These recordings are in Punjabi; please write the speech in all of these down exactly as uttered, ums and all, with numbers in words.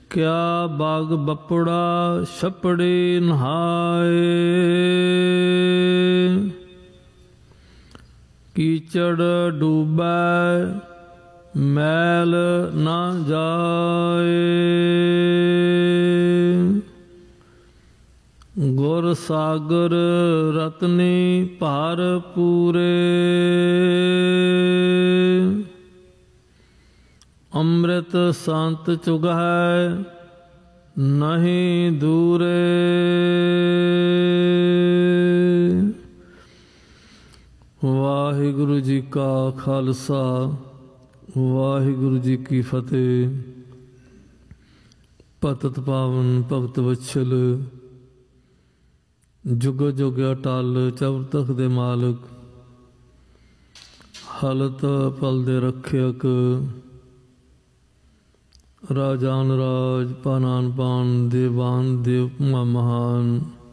क्या बाग बपड़ा छपड़े नहाए, कीचड़ डूबै मैल न जाए। गुर सागर रतनी भार पूरे, अमृत संत चुगहै नहीं दूरे। वाहिगुरु जी का खालसा, वाहिगुरु जी की फतेह। पतत पावन भगत वत्सल, जुग जुग अटल चौर तख दे मालक, हलत पल दे रख्यक, राजान राज पानान पान देवान देव महान।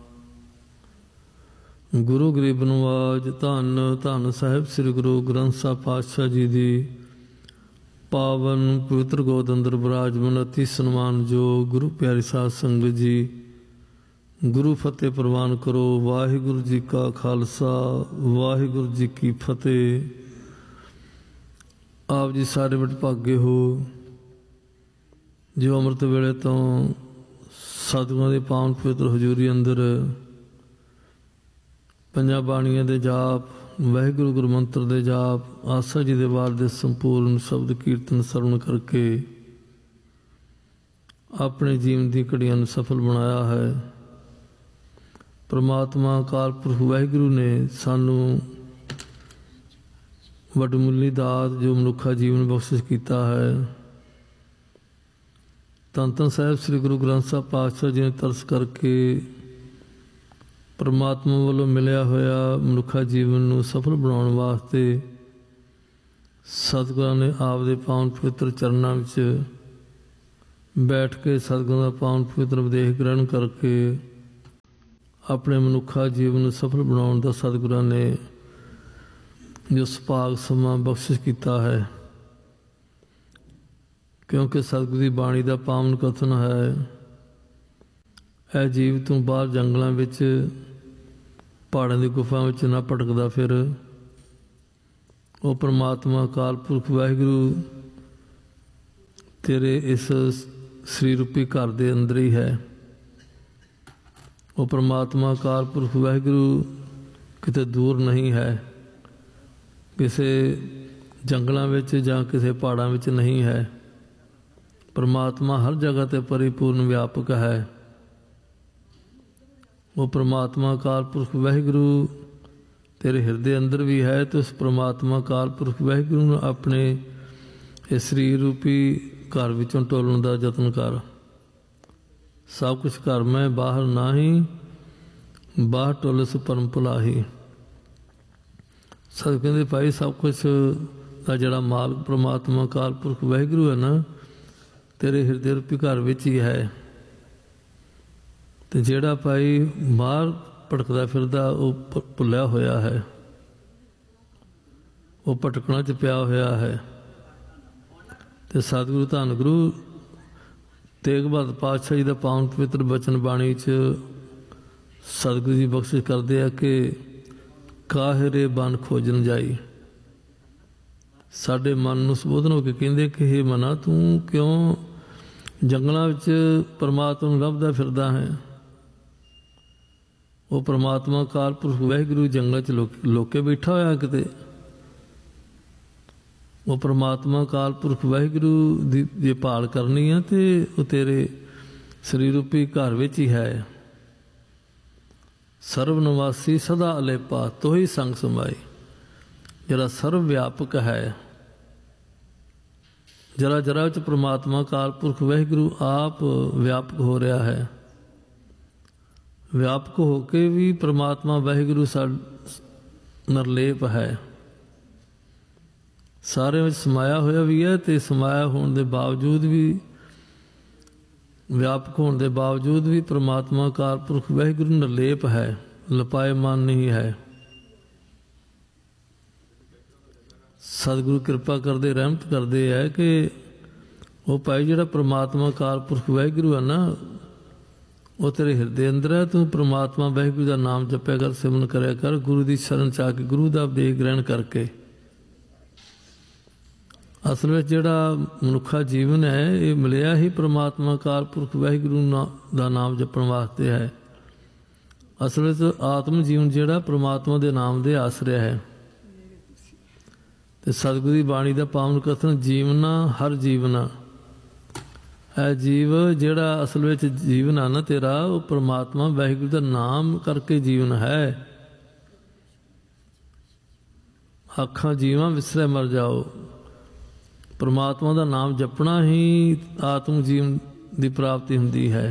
गुरु गरीब नवाज धन धन साहिब श्री गुरु ग्रंथ साहिब पातशाह जी दी पावन पवित्र गोद अंदर विराजमान अति सन्मान जो गुरु प्यारी साध संगत जी, गुरु फतेह प्रवान करो। वाहिगुरु जी का खालसा, वाहिगुरु जी की फतेह। आप जी सारे वडभागे हो जो अमृत वेले तो सतगुरां दी पावन पवित्र हजूरी अंदर पंजां बाणियां दे जाप, वाहिगुरु गुरु मंत्र दे जाप, आसा जी दे वार दे संपूर्ण शब्द कीर्तन सरवण करके अपने जीवन दी घड़ियां नूं सफल बनाया है। परमात्मा अकाल पुरख वाहिगुरु ने सानू वडमुल्ली दात जो मनुखा जीवन बख्शिश किया है। धन धन साहिब श्री गुरु ग्रंथ साहिब पातशाह जी ने तरस करके परमात्मा वालों मिलिया होया मनुखा जीवन नूं सफल बनाउण वास्ते सतगुरां ने आप दे पावन पवित्र चरनां विच बैठ के सतगुरां दा पावन पवित्र उपदेश ग्रहण करके अपने मनुखा जीवन नूं सफल बनाउण दा सतगुरां ने जो सुभाग समां बख्शिश किया है। क्योंकि सतगुरू की बाणी का पावन कथन है, ऐ जीव तू बाहर जंगलों विच पहाड़ों की गुफा विच ना भटकदा फिर, वो परमात्मा अकाल पुरख वाहिगुरू तेरे इस श्री रूपी घर के अंदर ही है। वो परमात्मा अकाल पुरख वाहिगुरू किते दूर नहीं है, किसी जंगलों विच जां किसी पहाड़ों विच नहीं है। परमात्मा हर जगह ते परिपूर्ण व्यापक है। वो परमात्मा अकाल पुरख वाहिगुरू तेरे हृदय अंदर भी है, तो उस परमात्मा अकाल पुरख वाहिगुरू नूं अपने इस शरीर रूपी घर विचों टोलण दा यतन कर। सब कुछ घर में बाहर ना ही, बाहर टोलस परम भुलाही। सत कहते भाई सब कुछ का जिहड़ा मालक परमात्मा अकाल पुरख वाहिगुरू है ना, तेरे हृदय रूपी घर विच ही है। तो जिहड़ा भाई बाहर भटकदा फिरदा वो भुलिया होया है, वो भटकना च पिया होया है। तो सतगुरु धन गुरु तेग बहादुर पातशाह जी का पावन पवित्र बचन बाणी च सतगुरु जी बख्शिश करते हैं कि काहिरे बन खोजन जाई। साडे मन नूं संबोधन हो के कहंदे कि हे मना तू क्यों जंगलों विच परमात्मा नूं लभदा फिरदा है। वो परमात्मा अकाल पुरख वाहिगुरू जंगल च लोक लोके बैठा होया किते। वो परमात्मा अकाल पुरख वाहिगुरू दी जे भाल करनी है तो वो तेरे शरीर रूपी घर विच ही है। सर्व निवासी सदा अलेपा तो ही संग समाई, जरा सर्व व्यापक है। जरा जरा च परमात्मा अकाल पुरख वाहिगुरू आप व्यापक हो रहा है। व्यापक होके भी परमात्मा वाहिगुरू सा निर्लेप है, सारे में समाया होया भी है। तो समाया होने के बावजूद भी, व्यापक होने के बावजूद भी परमात्मा अकाल पुरख वाहिगुरू निर्लेप है, लपायमान नहीं है। सतगुरु कृपा करते रहमत करते है कि ਉਹ ਭਾਈ ਜਿਹੜਾ ਪ੍ਰਮਾਤਮਾ ਅਕਾਲ ਪੁਰਖ ਵਾਹਿਗੁਰੂ ਹੈ ਨਾ, ਉਹ ਤੇਰੇ ਹਿਰਦੇ ਅੰਦਰ ਹੈ। ਤੂੰ ਪ੍ਰਮਾਤਮਾ ਵਾਹਿਗੁਰੂ ਦਾ ਨਾਮ ਜਪਿਆ ਕਰ, ਸਿਮਰਨ ਕਰਿਆ ਕਰ, ਗੁਰੂ ਦੀ ਸ਼ਰਨ ਚ ਆ ਕੇ ਗੁਰੂ ਦਾ ਉਪਦੇਸ਼ ਗ੍ਰਹਿਣ ਕਰਕੇ। ਅਸਲ ਵਿੱਚ ਜਿਹੜਾ ਮਨੁੱਖਾ ਜੀਵਨ ਹੈ ਇਹ ਮਿਲਿਆ ਹੀ ਪ੍ਰਮਾਤਮਾ ਅਕਾਲ ਪੁਰਖ ਵਾਹਿਗੁਰੂ ਦਾ ਨਾਮ ਜਪਣ ਵਾਸਤੇ ਹੈ। ਅਸਲ ਵਿੱਚ ਆਤਮ ਜੀਵਨ ਜਿਹੜਾ ਪ੍ਰਮਾਤਮਾ ਦੇ ਨਾਮ ਦੇ ਆਸਰਿਆ ਹੈ। ਤੇ ਸਤਿਗੁਰੂ ਦੀ ਬਾਣੀ ਦਾ ਪਾਵਨ ਕਥਨ ਜੀਵਨਾ ਹਰ ਜੀਵਨਾ ਹੈ। ਜੀਵ ਜਿਹੜਾ ਅਸਲ ਵਿੱਚ ਜੀਵਨ ਆ ਨਾ ਤੇਰਾ, ਉਹ ਪ੍ਰਮਾਤਮਾ ਵਾਹਿਗੁਰੂ ਦਾ ਨਾਮ ਕਰਕੇ ਜੀਵਨ ਹੈ। ਆਖਾਂ ਜੀਵਾਂ ਵਿਸਰੇ ਮਰ ਜਾਓ। ਪ੍ਰਮਾਤਮਾ ਦਾ ਨਾਮ ਜਪਣਾ ਹੀ ਆਤਮ ਜੀਵਨ ਦੀ ਪ੍ਰਾਪਤੀ ਹੁੰਦੀ ਹੈ।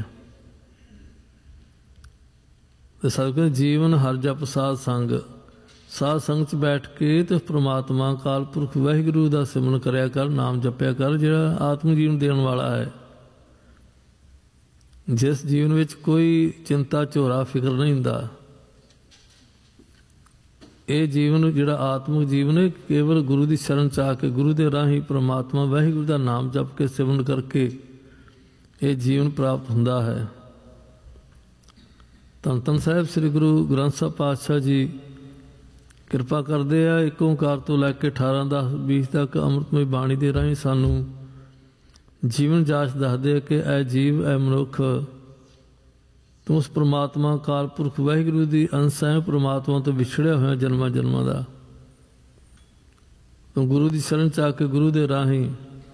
ਤੇ ਸਤਿਗੁਰੂ ਜੀਵਨ ਹਰ ਜਪ ਸਾਧ ਸੰਗ, ਸਾਧ ਸੰਗ 'ਚ ਬੈਠ ਕੇ ਤੇ ਪ੍ਰਮਾਤਮਾ ਅਕਾਲ ਪੁਰਖ ਵਾਹਿਗੁਰੂ ਦਾ ਸਿਮਰਨ ਕਰਿਆ ਕਰ, ਨਾਮ ਜਪਿਆ ਕਰ, ਜਿਹੜਾ ਆਤਮ ਜੀਵਨ ਦੇਣ ਵਾਲਾ ਹੈ। ਜਿਸ ਜੀਵਨ ਵਿੱਚ ਕੋਈ ਚਿੰਤਾ ਝੋਰਾ ਫਿਕਰ ਨਹੀਂ ਹੁੰਦਾ। ਇਹ ਜੀਵਨ ਜਿਹੜਾ ਆਤਮਿਕ ਜੀਵਨ ਹੈ, ਕੇਵਲ ਗੁਰੂ ਦੀ ਸ਼ਰਨ ਚ ਆ ਕੇ ਗੁਰੂ ਦੇ ਰਾਹੀਂ ਪ੍ਰਮਾਤਮਾ ਵਾਹਿਗੁਰੂ ਦਾ ਨਾਮ ਜਪ ਕੇ ਸਿਮਰਨ ਕਰਕੇ ਇਹ ਜੀਵਨ ਪ੍ਰਾਪਤ ਹੁੰਦਾ ਹੈ। ਧੰਨ ਧੰਨ ਸਾਹਿਬ ਸ੍ਰੀ ਗੁਰੂ ਗ੍ਰੰਥ ਸਾਹਿਬ ਪਾਤਸ਼ਾਹ ਜੀ ਕਿਰਪਾ ਕਰਦੇ ਆ। ਇੱਕ ਓਂਕਾਰ ਤੋਂ ਲੈ ਕੇ ਅਠਾਰਾਂ ਦਸ ਵੀਹ ਤੱਕ ਅੰਮ੍ਰਿਤਮਈ ਬਾਣੀ ਦੇ ਰਾਹੀਂ ਸਾਨੂੰ ਜੀਵਨ ਜਾਚ ਦੱਸਦੇ ਕਿ ਐ ਜੀਵ ਐ ਮਨੁੱਖ, ਤੂੰ ਉਸ ਪ੍ਰਮਾਤਮਾ ਅਕਾਲ ਪੁਰਖ ਵਾਹਿਗੁਰੂ ਦੀ ਅੰਸ਼ ਹੈ। ਪ੍ਰਮਾਤਮਾ ਤੋਂ ਵਿਛੜਿਆ ਹੋਇਆ ਜਨਮਾਂ ਜਨਮਾਂ ਦਾ, ਤੂੰ ਗੁਰੂ ਦੀ ਸ਼ਰਨ ਚ ਆ ਕੇ ਗੁਰੂ ਦੇ ਰਾਹੀਂ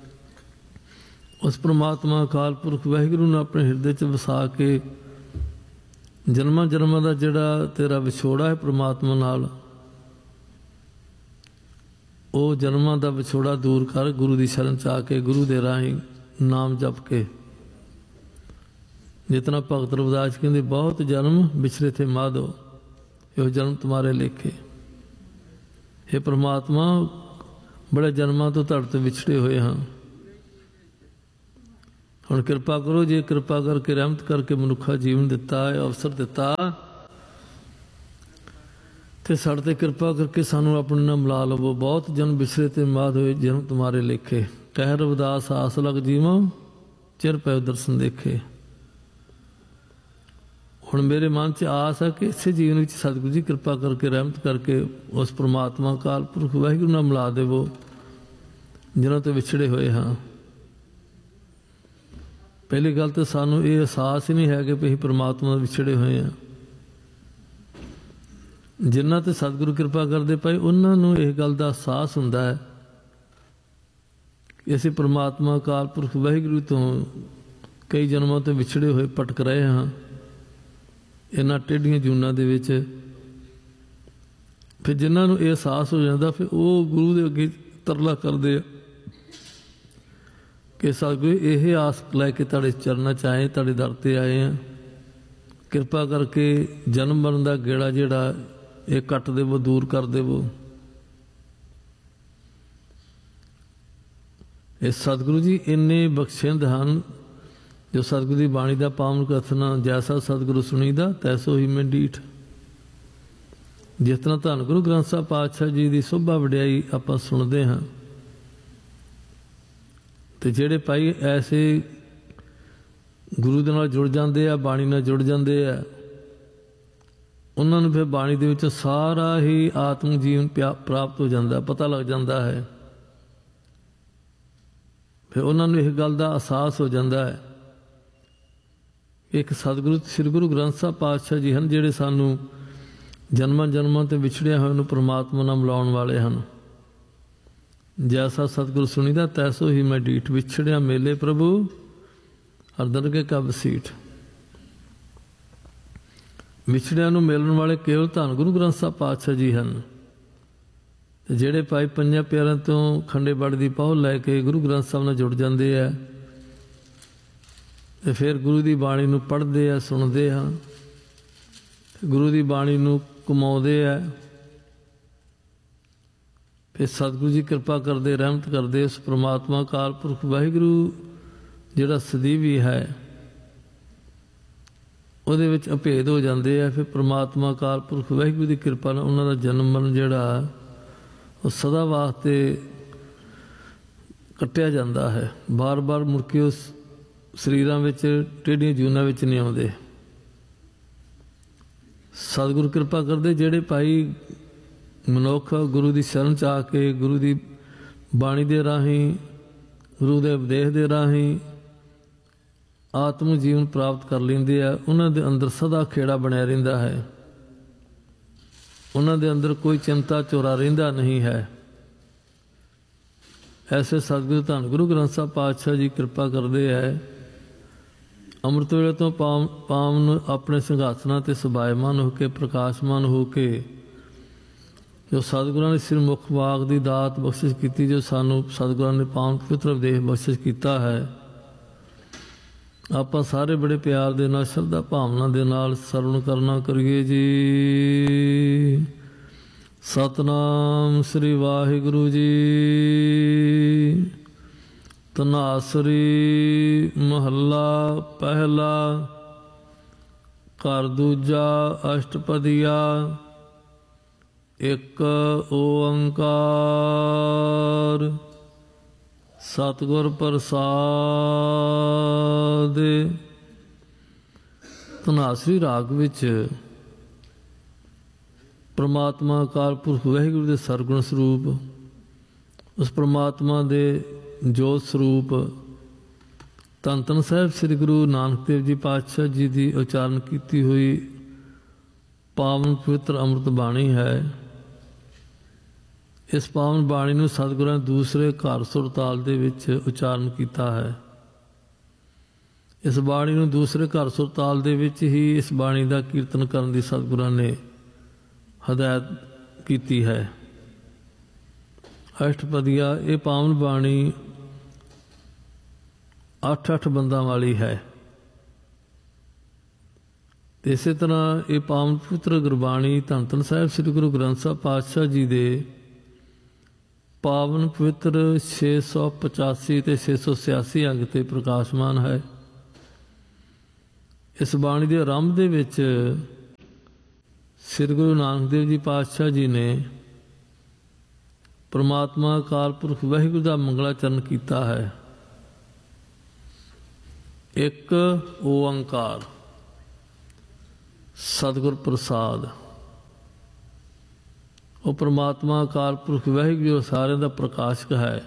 ਉਸ ਪ੍ਰਮਾਤਮਾ ਅਕਾਲ ਪੁਰਖ ਵਾਹਿਗੁਰੂ ਨੂੰ ਆਪਣੇ ਹਿਰਦੇ ਚ ਵਸਾ ਕੇ ਜਨਮਾਂ ਜਨਮਾਂ ਦਾ ਜਿਹੜਾ ਤੇਰਾ ਵਿਛੋੜਾ ਹੈ ਪ੍ਰਮਾਤਮਾ ਨਾਲ, ਉਹ ਜਨਮਾਂ ਦਾ ਵਿਛੋੜਾ ਦੂਰ ਕਰ। ਗੁਰੂ ਦੀ ਸ਼ਰਨ ਚ ਆ ਕੇ ਗੁਰੂ ਦੇ ਰਾਹੀਂ ਨਾਮ ਜਪ ਕੇ। ਜਿਤਨਾ ਭਗਤ ਰਵਿਦਾਸ ਕਹਿੰਦੇ, ਬਹੁਤ ਜਨਮ ਵਿਛੜੇ ਥੇ ਮਾਧੋ, ਇਹੋ ਜਨਮ ਤੁਮਾਰੇ ਲੇਖੇ। हे ਪ੍ਰਮਾਤਮਾ, ਬੜੇ ਜਨਮਾਂ ਤੋਂ ਤੁਹਾਡੇ ਤੋਂ ਵਿਛੜੇ ਹੋਏ ਹਾਂ। ਹੁਣ ਕਿਰਪਾ ਕਰੋ, ਜੇ ਕਿਰਪਾ ਕਰਕੇ ਰਹਿਮਤ ਕਰਕੇ ਮਨੁੱਖਾ ਜੀਵਨ ਦਿੱਤਾ ਹੈ, ਅਵਸਰ ਦਿੱਤਾ, ਤੇ ਸਾਡੇ ਤੇ ਕਿਰਪਾ ਕਰਕੇ ਸਾਨੂੰ ਆਪਣੇ ਨਾਲ ਮਿਲਾ ਲਵੋ। ਬਹੁਤ ਜਨਮ ਵਿਛੜੇ ਤੇ ਮਾਧ ਹੋਏ, ਜਨਮ ਤੁਮਾਰੇ ਲੇਖੇ। ਕਹਿ ਰਵਿਦਾਸ ਆਸ ਲਗ ਜੀਵਾਂ, ਚਿਰ ਪੈ ਦਰਸ਼ਨ ਦੇਖੇ। ਹੁਣ ਮੇਰੇ ਮਨ 'ਚ ਆਸ ਹੈ ਕਿ ਇਸੇ ਜੀਵਨ ਵਿੱਚ ਸਤਿਗੁਰੂ ਜੀ ਕਿਰਪਾ ਕਰਕੇ ਰਹਿਮਤ ਕਰਕੇ ਉਸ ਪ੍ਰਮਾਤਮਾ ਅਕਾਲ ਪੁਰਖ ਵਾਹਿਗੁਰੂ ਨਾਲ ਮਿਲਾ ਦੇਵੋ ਜਿਨ੍ਹਾਂ ਤੋਂ ਵਿਛੜੇ ਹੋਏ ਹਾਂ। ਪਹਿਲੀ ਗੱਲ ਤਾਂ ਸਾਨੂੰ ਇਹ ਅਹਿਸਾਸ ਹੀ ਨਹੀਂ ਹੈ ਕਿ ਅਸੀਂ ਪ੍ਰਮਾਤਮਾ ਤੋਂ ਵਿਛੜੇ ਹੋਏ ਹਾਂ। ਜਿਨ੍ਹਾਂ ਤੇ ਸਤਿਗੁਰੂ ਕਿਰਪਾ ਕਰਦੇ ਪਏ ਉਹਨਾਂ ਨੂੰ ਇਹ ਗੱਲ ਦਾ ਅਹਿਸਾਸ ਹੁੰਦਾ ਹੈ ਕਿ ਅਸੀਂ ਪ੍ਰਮਾਤਮਾ ਅਕਾਲ ਪੁਰਖ ਵਾਹਿਗੁਰੂ ਤੋਂ ਕਈ ਜਨਮਾਂ ਤੋਂ ਵਿਛੜੇ ਹੋਏ ਭਟਕ ਰਹੇ ਹਾਂ ਇਹਨਾਂ ਟੇਢੀਆਂ ਜੂਨਾਂ ਦੇ ਵਿੱਚ। ਫਿਰ ਜਿਨ੍ਹਾਂ ਨੂੰ ਇਹ ਅਹਿਸਾਸ ਹੋ ਜਾਂਦਾ, ਫਿਰ ਉਹ ਗੁਰੂ ਦੇ ਅੱਗੇ ਤਰਲਾ ਕਰਦੇ ਆ ਕਿ ਸਤਿਗੁਰੂ ਇਹ ਆਸ ਲੈ ਕੇ ਤੁਹਾਡੇ ਚਰਨਾਂ 'ਚ ਆਏ, ਤੁਹਾਡੇ ਦਰ 'ਤੇ ਆਏ ਹਾਂ, ਕਿਰਪਾ ਕਰਕੇ ਜਨਮ ਮਰਨ ਦਾ ਗੇੜਾ ਜਿਹੜਾ ਇਹ ਕੱਟ ਦੇਵੋ, ਦੂਰ ਕਰ ਦੇਵੋ। ਇਹ ਸਤਿਗੁਰੂ ਜੀ ਇੰਨੇ ਬਖਸ਼ਿੰਦ ਹਨ ਜੋ ਸਤਿਗੁਰੂ ਦੀ ਬਾਣੀ ਦਾ ਪਾਵਨ ਕਥਨ ਜੈਸਾ ਸਤਿਗੁਰੂ ਸੁਣੀਦਾ ਤੈਸੋ ਹੀ ਮੈਂ ਡੀਠ। ਜਿਸ ਤਰ੍ਹਾਂ ਧੰਨ ਗੁਰੂ ਗ੍ਰੰਥ ਸਾਹਿਬ ਪਾਤਸ਼ਾਹ ਜੀ ਦੀ ਸੋਭਾ ਵਡਿਆਈ ਆਪਾਂ ਸੁਣਦੇ ਹਾਂ, ਤੇ ਜਿਹੜੇ ਭਾਈ ਐਸੇ ਗੁਰੂ ਦੇ ਨਾਲ ਜੁੜ ਜਾਂਦੇ ਆ, ਬਾਣੀ ਨਾਲ ਜੁੜ ਜਾਂਦੇ ਆ, ਉਹਨਾਂ ਨੂੰ ਫਿਰ ਬਾਣੀ ਦੇ ਵਿੱਚ ਸਾਰਾ ਹੀ ਆਤਮ ਜੀਵਨ ਪ੍ਰਾਪਤ ਹੋ ਜਾਂਦਾ, ਪਤਾ ਲੱਗ ਜਾਂਦਾ ਹੈ। ਫਿਰ ਉਹਨਾਂ ਨੂੰ ਇਹ ਗੱਲ ਦਾ ਅਹਿਸਾਸ ਹੋ ਜਾਂਦਾ ਹੈ ਇੱਕ ਸਤਿਗੁਰੂ ਸ੍ਰੀ ਗੁਰੂ ਗ੍ਰੰਥ ਸਾਹਿਬ ਪਾਤਸ਼ਾਹ ਜੀ ਹਨ ਜਿਹੜੇ ਸਾਨੂੰ ਜਨਮਾਂ ਜਨਮਾਂ ਤੇ ਵਿਛੜਿਆ ਹੋਇਆ ਨੂੰ ਪ੍ਰਮਾਤਮਾ ਨਾਲ ਮਿਲਾਉਣ ਵਾਲੇ ਹਨ। ਜੈਸਾ ਸਤਿਗੁਰੂ ਸੁਣੀਦਾ ਤੈਸੋ ਹੀ ਮੈਂ ਡੀਠ। ਵਿਛੜਿਆ ਮੇਲੇ ਪ੍ਰਭੂ ਹਰ ਦਰਗਹਿ ਕਾ ਬਸੀਠ। ਵਿਛੜਿਆਂ ਨੂੰ ਮਿਲਣ ਵਾਲੇ ਕੇਵਲ ਧੰਨ ਗੁਰੂ ਗ੍ਰੰਥ ਸਾਹਿਬ ਪਾਤਸ਼ਾਹ ਜੀ ਹਨ। ਤੇ ਜਿਹੜੇ ਭਾਈ ਪੰਜਾਂ ਪਿਆਰਿਆਂ ਤੋਂ ਖੰਡੇ ਬੜ ਦੀ ਪਹੁ ਲੈ ਕੇ ਗੁਰੂ ਗ੍ਰੰਥ ਸਾਹਿਬ ਨਾਲ ਜੁੜ ਜਾਂਦੇ ਆ ਤੇ ਫਿਰ ਗੁਰੂ ਦੀ ਬਾਣੀ ਨੂੰ ਪੜ੍ਹਦੇ ਆ, ਸੁਣਦੇ ਆ, ਗੁਰੂ ਦੀ ਬਾਣੀ ਨੂੰ ਕਮਾਉਂਦੇ ਆ, ਫਿਰ ਸਤਿਗੁਰੂ ਜੀ ਕਿਰਪਾ ਕਰਦੇ, ਰਹਿਮਤ ਕਰਦੇ। ਉਸ ਪ੍ਰਮਾਤਮਾ ਅਕਾਲ ਪੁਰਖ ਵਾਹਿਗੁਰੂ ਜਿਹੜਾ ਸਦੀਵੀ ਹੈ ਉਹਦੇ ਵਿੱਚ ਅਭੇਦ ਹੋ ਜਾਂਦੇ ਆ। ਫਿਰ ਪ੍ਰਮਾਤਮਾ ਅਕਾਲ ਪੁਰਖ ਵਾਹਿਗੁਰੂ ਦੀ ਕਿਰਪਾ ਨਾਲ ਉਹਨਾਂ ਦਾ ਜਨਮ ਮਰਨ ਜਿਹੜਾ ਉਹ ਸਦਾ ਵਾਸਤੇ ਕੱਟਿਆ ਜਾਂਦਾ ਹੈ। ਬਾਰ ਬਾਰ ਮੁੜ ਕੇ ਉਸ ਸਰੀਰਾਂ ਵਿੱਚ ਟੇਢੀਆਂ ਜੂਨਾਂ ਵਿੱਚ ਨਹੀਂ ਆਉਂਦੇ। ਸਤਿਗੁਰੂ ਕਿਰਪਾ ਕਰਦੇ ਜਿਹੜੇ ਭਾਈ ਮਨੁੱਖ ਗੁਰੂ ਦੀ ਸ਼ਰਨ 'ਚ ਆ ਕੇ ਗੁਰੂ ਦੀ ਬਾਣੀ ਦੇ ਰਾਹੀਂ ਗੁਰੂ ਦੇ ਉਪਦੇਸ਼ ਦੇ ਰਾਹੀਂ ਆਤਮ ਜੀਵਨ ਪ੍ਰਾਪਤ ਕਰ ਲੈਂਦੇ ਆ, ਉਹਨਾਂ ਦੇ ਅੰਦਰ ਸਦਾ ਖੇੜਾ ਬਣਿਆ ਰਹਿੰਦਾ ਹੈ। ਉਹਨਾਂ ਦੇ ਅੰਦਰ ਕੋਈ ਚਿੰਤਾ ਚੋਰਾ ਰਹਿੰਦਾ ਨਹੀਂ ਹੈ। ਐਸੇ ਸਤਿਗੁਰੂ ਧੰਨ ਗੁਰੂ ਗ੍ਰੰਥ ਸਾਹਿਬ ਪਾਤਸ਼ਾਹ ਜੀ ਕਿਰਪਾ ਕਰਦੇ ਹੈ। ਅੰਮ੍ਰਿਤ ਵੇਲੇ ਤੋਂ ਪਾਵਨ ਪਾਵਨ ਆਪਣੇ ਸਿੰਘਾਸਨਾਂ 'ਤੇ ਸੁਭਾਇਮਾਨ ਹੋ ਕੇ ਪ੍ਰਕਾਸ਼ਮਾਨ ਹੋ ਕੇ ਜੋ ਸਤਿਗੁਰਾਂ ਨੇ ਸਿਰਮੁਖ ਵਾਕ ਦੀ ਦਾਤ ਬਖਸ਼ਿਸ਼ ਕੀਤੀ, ਜੋ ਸਾਨੂੰ ਸਤਿਗੁਰਾਂ ਨੇ ਪਾਵਨ ਪਵਿੱਤਰ ਉਪਦੇਸ਼ ਬਖਸ਼ਿਸ਼ ਕੀਤਾ ਹੈ, ਆਪਾਂ ਸਾਰੇ ਬੜੇ ਪਿਆਰ ਦੇ ਨਾਲ ਸ਼ਰਧਾ ਭਾਵਨਾ ਦੇ ਨਾਲ ਸਰਵਣ ਕਰਨਾ ਕਰੀਏ ਜੀ। ਸਤਨਾਮ ਸ੍ਰੀ ਵਾਹਿਗੁਰੂ ਜੀ। ਧਨਾਸਰੀ ਮਹੱਲਾ ਪਹਿਲਾ। ਘਰ ਦੂਜਾ ਅਸ਼ਟਪਦੀਆ। ਇੱਕ ਓੰਕਾਰ ਸਤਿਗੁਰ ਪ੍ਰਸਾਦਿ। ਧਨਾਸਰੀ ਰਾਗ ਵਿੱਚ ਪਰਮਾਤਮਾ ਅਕਾਲ ਪੁਰਖ ਵਾਹਿਗੁਰੂ ਦੇ ਸਰਗੁਣ ਸਰੂਪ, ਉਸ ਪਰਮਾਤਮਾ ਦੇ ਜੋਤ ਸਰੂਪ ਧੰਨ ਧੰਨ ਸਾਹਿਬ ਸ੍ਰੀ ਗੁਰੂ ਨਾਨਕ ਦੇਵ ਜੀ ਪਾਤਸ਼ਾਹ ਜੀ ਦੀ ਉਚਾਰਨ ਕੀਤੀ ਹੋਈ ਪਾਵਨ ਪਵਿੱਤਰ ਅੰਮ੍ਰਿਤ ਬਾਣੀ ਹੈ। ਇਸ ਪਾਵਨ ਬਾਣੀ ਨੂੰ ਸਤਿਗੁਰਾਂ ਨੇ ਦੂਸਰੇ ਘਰ ਸੁਰਤਾਲ ਦੇ ਵਿੱਚ ਉਚਾਰਨ ਕੀਤਾ ਹੈ। ਇਸ ਬਾਣੀ ਨੂੰ ਦੂਸਰੇ ਘਰ ਸੁਰਤਾਲ ਦੇ ਵਿੱਚ ਹੀ ਇਸ ਬਾਣੀ ਦਾ ਕੀਰਤਨ ਕਰਨ ਦੀ ਸਤਿਗੁਰਾਂ ਨੇ ਹਦਾਇਤ ਕੀਤੀ ਹੈ। ਅਸ਼ਟਪਦੀਆ ਇਹ ਪਾਵਨ ਬਾਣੀ ਅੱਠ ਅੱਠ ਬੰਦਾਂ ਵਾਲੀ ਹੈ। ਤੇ ਇਸੇ ਤਰ੍ਹਾਂ ਇਹ ਪਾਵਨ ਪਵਿੱਤਰ ਗੁਰਬਾਣੀ ਧੰਨ ਧੰਨ ਸਾਹਿਬ ਸ੍ਰੀ ਗੁਰੂ ਗ੍ਰੰਥ ਸਾਹਿਬ ਪਾਤਸ਼ਾਹ ਜੀ ਦੇ ਪਾਵਨ ਪਵਿੱਤਰ ਛੇ ਸੌ ਪਚਾਸੀ ਤੇ ਛੇ ਸੌ ਛਿਆਸੀ ਅੰਗ 'ਤੇ ਪ੍ਰਕਾਸ਼ਮਾਨ ਹੈ। ਇਸ ਬਾਣੀ ਦੇ ਆਰੰਭ ਦੇ ਵਿੱਚ ਸ੍ਰੀ ਗੁਰੂ ਨਾਨਕ ਦੇਵ ਜੀ ਪਾਤਸ਼ਾਹ ਜੀ ਨੇ ਪਰਮਾਤਮਾ ਅਕਾਲ ਪੁਰਖ ਵਾਹਿਗੁਰੂ ਦਾ ਮੰਗਲਾਚਰਨ ਕੀਤਾ ਹੈ। ਇੱਕ ਓੰਕਾਰ ਸਤਿਗੁਰ ਪ੍ਰਸਾਦ। ਉਹ ਪਰਮਾਤਮਾ ਅਕਾਲ ਪੁਰਖ ਵਾਹਿਗੁਰੂ ਸਾਰਿਆਂ ਦਾ ਪ੍ਰਕਾਸ਼ਕ ਹੈ।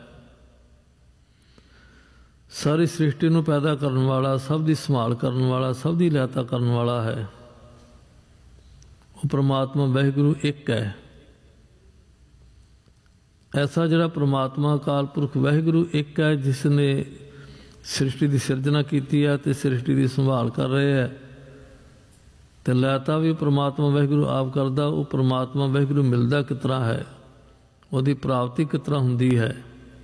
ਸਾਰੀ ਸ੍ਰਿਸ਼ਟੀ ਨੂੰ ਪੈਦਾ ਕਰਨ ਵਾਲਾ, ਸਭ ਦੀ ਸੰਭਾਲ ਕਰਨ ਵਾਲਾ, ਸਭ ਦੀ ਲਿਆਤਾ ਕਰਨ ਵਾਲਾ ਹੈ। ਉਹ ਪਰਮਾਤਮਾ ਵਾਹਿਗੁਰੂ ਇੱਕ ਹੈ। ਐਸਾ ਜਿਹੜਾ ਪਰਮਾਤਮਾ ਅਕਾਲ ਪੁਰਖ ਵਾਹਿਗੁਰੂ ਇੱਕ ਹੈ, ਜਿਸ ਨੇ ਸ੍ਰਿਸ਼ਟੀ ਦੀ ਸਿਰਜਣਾ ਕੀਤੀ ਹੈ ਅਤੇ ਸ੍ਰਿਸ਼ਟੀ ਦੀ ਸੰਭਾਲ ਕਰ ਰਹੇ ਹੈ, ਅਤੇ ਲਿਆਤਾ ਵੀ ਪਰਮਾਤਮਾ ਵਾਹਿਗੁਰੂ ਆਪ ਕਰਦਾ। ਉਹ ਪਰਮਾਤਮਾ ਵਾਹਿਗੁਰੂ ਮਿਲਦਾ ਕਿਸ ਤਰ੍ਹਾਂ ਹੈ, ਉਹਦੀ ਪ੍ਰਾਪਤੀ ਕਿਸ ਤਰ੍ਹਾਂ ਹੁੰਦੀ ਹੈ?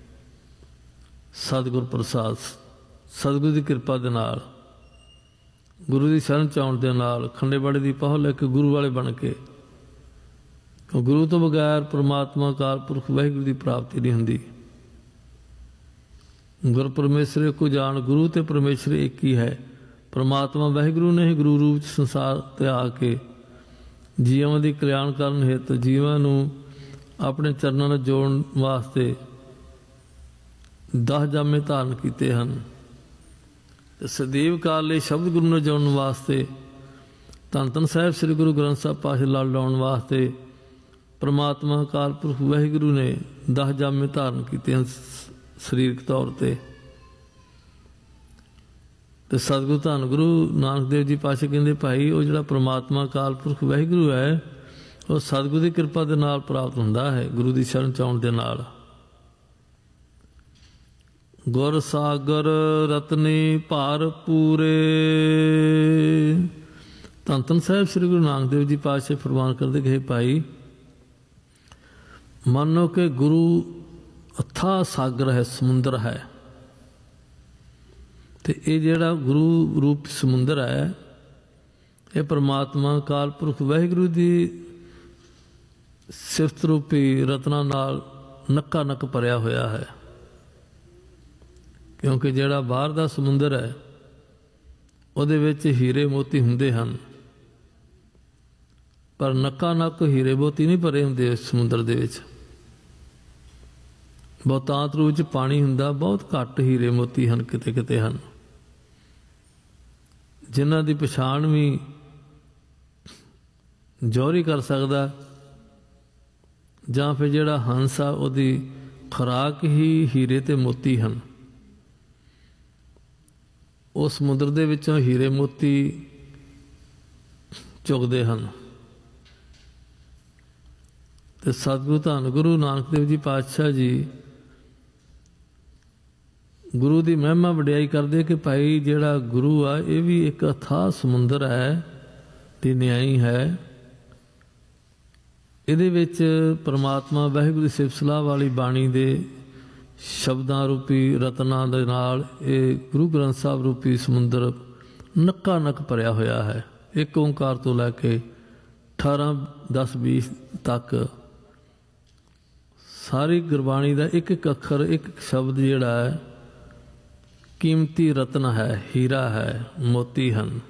ਸਤਿਗੁਰ ਪ੍ਰਸਾਦ, ਸਤਿਗੁਰੂ ਦੀ ਕਿਰਪਾ ਦੇ ਨਾਲ, ਗੁਰੂ ਦੀ ਸ਼ਰਨ 'ਚ ਆਉਣ ਦੇ ਨਾਲ, ਖੰਡੇ ਬਾੜੇ ਦੀ ਪਹੁਲ ਲੈ ਕੇ ਗੁਰੂ ਵਾਲੇ ਬਣ ਕੇ। ਗੁਰੂ ਤੋਂ ਬਗੈਰ ਪਰਮਾਤਮਾ ਅਕਾਲ ਪੁਰਖ ਵਾਹਿਗੁਰੂ ਦੀ ਪ੍ਰਾਪਤੀ ਨਹੀਂ ਹੁੰਦੀ। ਗੁਰ ਪਰਮੇਸ਼ਰ ਕੋ ਜਾਣ, ਗੁਰੂ ਤੇ ਪਰਮੇਸ਼ਰ ਇੱਕ ਹੀ ਹੈ। ਪਰਮਾਤਮਾ ਵਾਹਿਗੁਰੂ ਨੇ ਹੀ ਗੁਰੂ ਰੂਪ 'ਚ ਸੰਸਾਰ 'ਤੇ ਆ ਕੇ ਜੀਵਾਂ ਦੀ ਕਲਿਆਣ ਕਰਨ ਹਿੱਤ, ਜੀਵਾਂ ਨੂੰ ਆਪਣੇ ਚਰਨਾਂ ਨਾਲ ਜੋੜਨ ਵਾਸਤੇ ਦਸ ਜਾਮੇ ਧਾਰਨ ਕੀਤੇ ਹਨ। ਤੇ ਸਦੀਵ ਕਾਲ ਲਈ ਸ਼ਬਦ ਗੁਰੂ ਨੂੰ ਜੋੜਨ ਵਾਸਤੇ, ਧੰਨ ਧੰਨ ਸਾਹਿਬ ਸ੍ਰੀ ਗੁਰੂ ਗ੍ਰੰਥ ਸਾਹਿਬ ਪਾਤਸ਼ਾਹ ਲੜ ਲਾਉਣ ਵਾਸਤੇ ਪਰਮਾਤਮਾ ਅਕਾਲ ਪੁਰਖ ਵਾਹਿਗੁਰੂ ਨੇ ਦਸ ਜਾਮੇ ਧਾਰਨ ਕੀਤੇ ਹਨ ਸਰੀਰਕ ਤੌਰ 'ਤੇ। ਤੇ ਸਤਿਗੁਰੂ ਧੰਨ ਗੁਰੂ ਨਾਨਕ ਦੇਵ ਜੀ ਪਾਤਸ਼ਾਹ ਕਹਿੰਦੇ, ਭਾਈ ਉਹ ਜਿਹੜਾ ਪਰਮਾਤਮਾ ਅਕਾਲ ਪੁਰਖ ਵਾਹਿਗੁਰੂ ਹੈ, ਉਹ ਸਤਿਗੁਰੂ ਦੀ ਕਿਰਪਾ ਦੇ ਨਾਲ ਪ੍ਰਾਪਤ ਹੁੰਦਾ ਹੈ, ਗੁਰੂ ਦੀ ਸ਼ਰਨ 'ਚ ਆਉਣ ਦੇ ਨਾਲ। ਗੁਰ ਸਾਗਰ ਰਤਨੀ ਭਰ ਪੂਰੇ। ਧੰਨ ਧੰਨ ਸਾਹਿਬ ਸ੍ਰੀ ਗੁਰੂ ਨਾਨਕ ਦੇਵ ਜੀ ਪਾਤਸ਼ਾਹ ਫਰਮਾਨ ਕਰਦੇ ਕਿ ਭਾਈ, ਮੰਨੋ ਕਿ ਗੁਰੂ ਅਥਾਹ ਸਾਗਰ ਹੈ, ਸਮੁੰਦਰ ਹੈ। ਤੇ ਇਹ ਜਿਹੜਾ ਗੁਰੂ ਰੂਪ ਸਮੁੰਦਰ ਹੈ, ਇਹ ਪਰਮਾਤਮਾ ਅਕਾਲ ਪੁਰਖ ਵਾਹਿਗੁਰੂ ਦੀ ਸਿਫਤ ਰੂਪੀ ਰਤਨਾਂ ਨਾਲ ਨੱਕਾ ਨੱਕ ਭਰਿਆ ਹੋਇਆ ਹੈ। ਕਿਉਂਕਿ ਜਿਹੜਾ ਬਾਹਰ ਦਾ ਸਮੁੰਦਰ ਹੈ, ਉਹਦੇ ਵਿੱਚ ਹੀਰੇ ਮੋਤੀ ਹੁੰਦੇ ਹਨ, ਪਰ ਨੱਕਾ ਨੱਕ ਹੀਰੇ ਮੋਤੀ ਨਹੀਂ ਭਰੇ ਹੁੰਦੇ ਇਸ ਸਮੁੰਦਰ ਦੇ ਵਿੱਚ। ਬਹੁਤਾਂਤ ਰੂਪ 'ਚ ਪਾਣੀ ਹੁੰਦਾ, ਬਹੁਤ ਘੱਟ ਹੀਰੇ ਮੋਤੀ ਹਨ, ਕਿਤੇ ਕਿਤੇ ਹਨ, ਜਿਨ੍ਹਾਂ ਦੀ ਪਛਾਣ ਵੀ ਜੌਹਰੀ ਕਰ ਸਕਦਾ, ਜਾਂ ਫਿਰ ਜਿਹੜਾ ਹੰਸ ਆ ਉਹਦੀ ਖੁਰਾਕ ਹੀ ਹੀਰੇ ਤੇ ਮੋਤੀ ਹਨ। ਉਹ ਸਮੁੰਦਰ ਦੇ ਵਿੱਚੋਂ ਹੀਰੇ ਮੋਤੀ ਚੁਗਦੇ ਹਨ। ਤੇ ਸਤਿਗੁਰੂ ਧੰਨ ਗੁਰੂ ਨਾਨਕ ਦੇਵ ਜੀ ਪਾਤਸ਼ਾਹ ਜੀ ਗੁਰੂ ਦੀ ਮਹਿਮਾ ਵਡਿਆਈ ਕਰਦੇ ਕਿ ਭਾਈ ਜਿਹੜਾ ਗੁਰੂ ਆ ਇਹ ਵੀ ਇੱਕ ਅਥਾਹ ਸਮੁੰਦਰ ਹੈ ਤੇ ਨਿਆਈ ਹੈ। ਇਹਦੇ ਵਿੱਚ ਪਰਮਾਤਮਾ ਵਾਹਿਗੁਰੂ ਦੀ ਸਿਫਤ ਸਲਾਹ ਵਾਲੀ ਬਾਣੀ ਦੇ ਸ਼ਬਦਾਂ ਰੂਪੀ ਰਤਨਾਂ ਦੇ ਨਾਲ ਇਹ ਗੁਰੂ ਗ੍ਰੰਥ ਸਾਹਿਬ ਰੂਪੀ ਸਮੁੰਦਰ ਨੱਕਾ ਨੱਕ ਭਰਿਆ ਹੋਇਆ ਹੈ। ਇੱਕ ਓਂਕਾਰ ਤੋਂ ਲੈ ਕੇ ਅਠਾਰਾਂ ਦਸ ਵੀਹ ਤੱਕ ਸਾਰੀ ਗੁਰਬਾਣੀ ਦਾ ਇੱਕ ਇੱਕ ਅੱਖਰ, ਇੱਕ ਇੱਕ ਸ਼ਬਦ ਜਿਹੜਾ ਹੈ ਕੀਮਤੀ ਰਤਨ ਹੈ, ਹੀਰਾ ਹੈ, ਮੋਤੀ ਹਨ।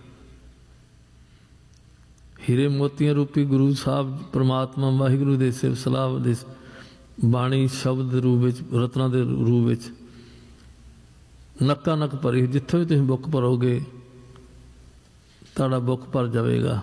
ਹੀਰੇ ਮੋਤੀਆਂ ਰੂਪੀ ਗੁਰੂ ਸਾਹਿਬ ਪਰਮਾਤਮਾ ਵਾਹਿਗੁਰੂ ਦੇ ਸਿਫਤ ਸਲਾਹ ਦੇ ਬਾਣੀ ਸ਼ਬਦ ਦੇ ਰੂਪ ਵਿੱਚ, ਰਤਨਾਂ ਦੇ ਰੂਪ ਵਿੱਚ ਨੱਕਾ ਨੱਕ ਭਰੀ। ਜਿੱਥੋਂ ਵੀ ਤੁਸੀਂ ਬੁੱਕ ਭਰੋਗੇ ਤੁਹਾਡਾ ਬੁੱਕ ਭਰ ਜਾਵੇਗਾ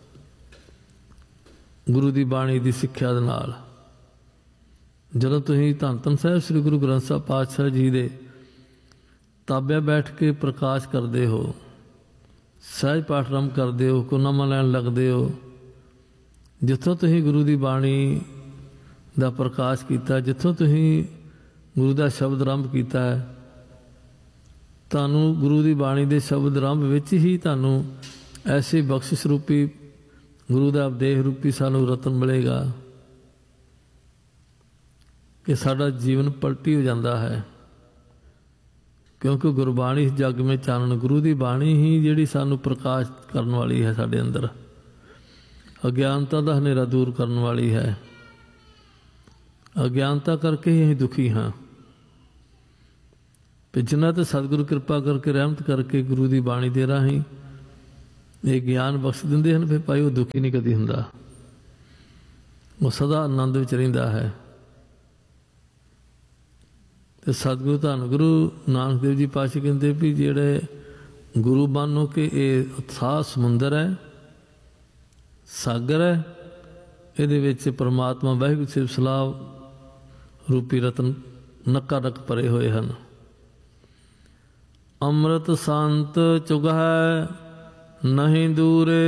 ਗੁਰੂ ਦੀ ਬਾਣੀ ਦੀ ਸਿੱਖਿਆ ਦੇ ਨਾਲ। ਜਦੋਂ ਤੁਸੀਂ ਧੰਨ ਧੰਨ ਸਾਹਿਬ ਸ੍ਰੀ ਗੁਰੂ ਗ੍ਰੰਥ ਸਾਹਿਬ ਪਾਤਸ਼ਾਹ ਜੀ ਦੇ ਤਾਬਿਆ ਬੈਠ ਕੇ ਪ੍ਰਕਾਸ਼ ਕਰਦੇ ਹੋ, ਸਹਿਜ ਪਾਠ ਆਰੰਭ ਕਰਦੇ ਹੋ, ਹੁਕਮਨਾਮਾ ਲੈਣ ਲੱਗਦੇ ਹੋ, ਜਿੱਥੋਂ ਤੁਸੀਂ ਗੁਰੂ ਦੀ ਬਾਣੀ ਦਾ ਪ੍ਰਕਾਸ਼ ਕੀਤਾ, ਜਿੱਥੋਂ ਤੁਸੀਂ ਗੁਰੂ ਦਾ ਸ਼ਬਦ ਆਰੰਭ ਕੀਤਾ ਹੈ, ਤੁਹਾਨੂੰ ਗੁਰੂ ਦੀ ਬਾਣੀ ਦੇ ਸ਼ਬਦ ਆਰੰਭ ਵਿੱਚ ਹੀ ਤੁਹਾਨੂੰ ਐਸੀ ਬਖਸ਼ਿਸ਼ ਰੂਪੀ ਗੁਰੂ ਦਾ ਉਪਦੇਸ਼ ਰੂਪੀ ਸਾਨੂੰ ਰਤਨ ਮਿਲੇਗਾ ਕਿ ਸਾਡਾ ਜੀਵਨ ਪਲਟੀ ਹੋ ਜਾਂਦਾ ਹੈ। ਕਿਉਂਕਿ ਗੁਰਬਾਣੀ ਜਗ ਮੇਂ ਚਾਨਣ, ਗੁਰੂ ਦੀ ਬਾਣੀ ਹੀ ਜਿਹੜੀ ਸਾਨੂੰ ਪ੍ਰਕਾਸ਼ ਕਰਨ ਵਾਲੀ ਹੈ, ਸਾਡੇ ਅੰਦਰ ਅਗਿਆਨਤਾ ਦਾ ਹਨੇਰਾ ਦੂਰ ਕਰਨ ਵਾਲੀ ਹੈ। ਅਗਿਆਨਤਾ ਕਰਕੇ ਹੀ ਅਸੀਂ ਦੁਖੀ ਹਾਂ। ਤੇ ਜਿਨ੍ਹਾਂ ਤੇ ਸਤਿਗੁਰੂ ਕਿਰਪਾ ਕਰਕੇ ਰਹਿਮਤ ਕਰਕੇ ਗੁਰੂ ਦੀ ਬਾਣੀ ਦੇ ਰਾਹੀਂ ਇਹ ਗਿਆਨ ਬਖਸ਼ ਦਿੰਦੇ ਹਨ, ਫਿਰ ਭਾਈ ਉਹ ਦੁਖੀ ਨਹੀਂ ਕਦੀ ਹੁੰਦਾ, ਉਹ ਸਦਾ ਆਨੰਦ ਵਿੱਚ ਰਹਿੰਦਾ ਹੈ। ਤੇ ਸਤਿਗੁਰੂ ਧੰਨ ਗੁਰੂ ਨਾਨਕ ਦੇਵ ਜੀ ਪਾਤਸ਼ਾਹ ਕਹਿੰਦੇ ਵੀ ਜਿਹੜੇ ਗੁਰੂ ਬਾਨੋ ਕਿ ਇਹ ਅਥਾਹ ਸਮੁੰਦਰ ਹੈ, ਸਾਗਰ ਹੈ, ਇਹਦੇ ਵਿੱਚ ਪਰਮਾਤਮਾ ਵਾਹਿਗੁਰੂ ਸਿਫਤ ਸਲਾਹ ਰੂਪੀ ਰਤਨ ਨੱਕਾ ਨੱਕ ਭਰੇ ਹੋਏ ਹਨ। ਅੰਮ੍ਰਿਤ ਸੰਤ ਚੁਗਹਿ ਨਹੀਂ ਦੂਰੇ।